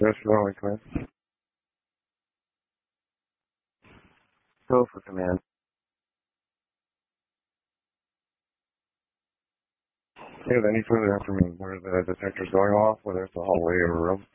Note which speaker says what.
Speaker 1: Yes, rolling command. Go for command. Do you have any further information where the detector's going off, whether it's a hallway or a room?